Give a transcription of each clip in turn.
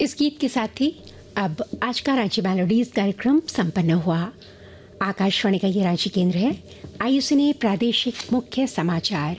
इस गीत के साथ ही अब आज का रांची मेलोडीज कार्यक्रम संपन्न हुआ। आकाशवाणी का ये रांची केंद्र है। आइए सुनिए प्रादेशिक मुख्य समाचार।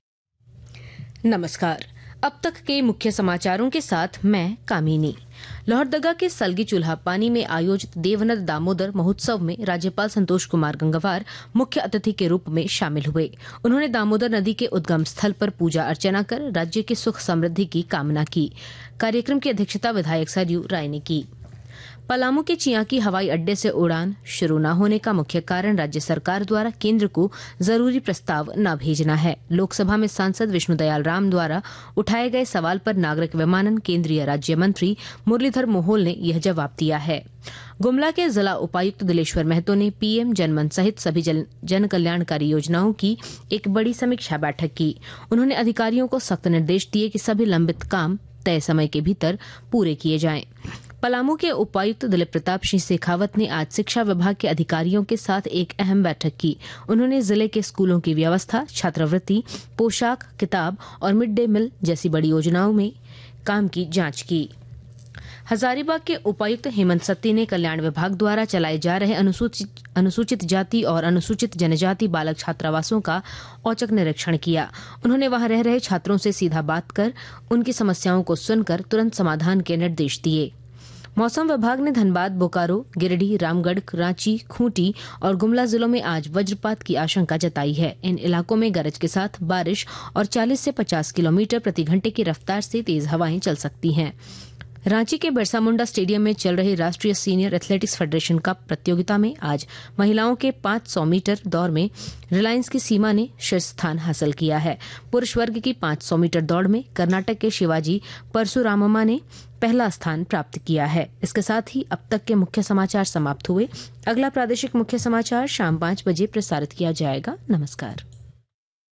नमस्कार। अब तक के मुख्य समाचारों के साथ मैं कामिनी। लोहरदगा के सलगी चूल्हा पानी में आयोजित देवनद दामोदर महोत्सव में राज्यपाल संतोष कुमार गंगवार मुख्य अतिथि के रूप में शामिल हुए। उन्होंने दामोदर नदी के उद्गम स्थल पर पूजा अर्चना कर राज्य की सुख समृद्धि की कामना की। कार्यक्रम की अध्यक्षता विधायक सरयू राय ने की। पलामू के चियांकी हवाई अड्डे से उड़ान शुरू न होने का मुख्य कारण राज्य सरकार द्वारा केंद्र को जरूरी प्रस्ताव न भेजना है। लोकसभा में सांसद विष्णुदयाल राम द्वारा उठाए गए सवाल पर नागरिक विमानन केंद्रीय राज्य मंत्री मुरलीधर मोहोल ने यह जवाब दिया है। गुमला के जिला उपायुक्त दिलेश्वर महतो ने पीएम जनमन सहित सभी जन कल्याणकारी योजनाओं की एक बड़ी समीक्षा बैठक की। उन्होंने अधिकारियों को सख्त निर्देश दिए कि सभी लंबित काम तय समय के भीतर पूरे किए जाएं। पलामू के उपायुक्त दिलीप प्रताप सिंह शेखावत ने आज शिक्षा विभाग के अधिकारियों के साथ एक अहम बैठक की। उन्होंने जिले के स्कूलों की व्यवस्था, छात्रवृत्ति, पोशाक, किताब और मिड डे मील जैसी बड़ी योजनाओं में काम की जांच की। हजारीबाग के उपायुक्त हेमंत सत्ती ने कल्याण विभाग द्वारा चलाए जा रहे अनुसूचित जाति और अनुसूचित जनजाति बालक छात्रावासों का औचक निरीक्षण किया। उन्होंने वहां रह रहे छात्रों से सीधा बात कर उनकी समस्याओं को सुनकर तुरंत समाधान के निर्देश दिए। मौसम विभाग ने धनबाद, बोकारो, गिरिडीह, रामगढ़, रांची, खूंटी और गुमला जिलों में आज वज्रपात की आशंका जताई है। इन इलाकों में गरज के साथ बारिश और 40 से 50 किलोमीटर प्रति घंटे की रफ्तार से तेज हवाएं चल सकती हैं। रांची के बिरसा मुंडा स्टेडियम में चल रही राष्ट्रीय सीनियर एथलेटिक्स फेडरेशन कप प्रतियोगिता में आज महिलाओं के 500 मीटर दौड़ में रिलायंस की सीमा ने शीर्ष स्थान हासिल किया है। पुरुष वर्ग की 500 मीटर दौड़ में कर्नाटक के शिवाजी परशुरामम्मा ने पहला स्थान प्राप्त किया है। इसके साथ ही अब तक के मुख्य समाचार समाप्त हुए। अगला प्रादेशिक मुख्य समाचार शाम 5 बजे प्रसारित किया जाएगा। नमस्कार।